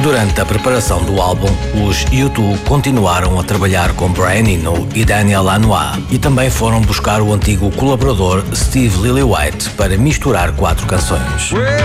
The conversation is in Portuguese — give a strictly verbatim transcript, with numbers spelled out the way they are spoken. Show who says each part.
Speaker 1: Durante a preparação do álbum, os U dois continuaram a trabalhar com Brian Eno e Daniel Lanois e também foram buscar o antigo colaborador Steve Lillywhite para misturar quatro canções.